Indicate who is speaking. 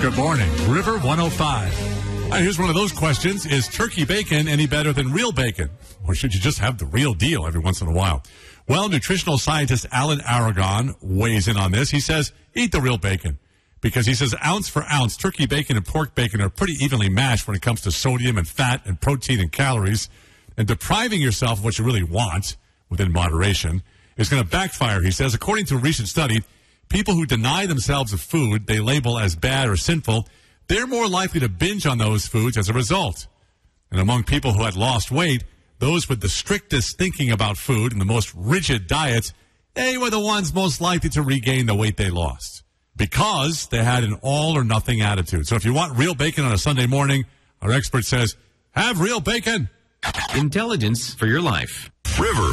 Speaker 1: Good morning, River 105. All right, here's one of those questions. Is turkey bacon any better than real bacon? Or should you just have the real deal every once in a while? Well, nutritional scientist Alan Aragon weighs in on this. He says, eat the real bacon. Because he says ounce for ounce, turkey bacon and pork bacon are pretty evenly matched when it comes to sodium and fat and protein and calories. And depriving yourself of what you really want, within moderation, is going to backfire, he says. According to a recent study, people who deny themselves of food they label as bad or sinful, they're more likely to binge on those foods as a result. And among people who had lost weight, those with the strictest thinking about food and the most rigid diets, they were the ones most likely to regain the weight they lost because they had an all-or-nothing attitude. So if you want real bacon on a Sunday morning, our expert says, have real bacon.
Speaker 2: Intelligence for your life.
Speaker 3: River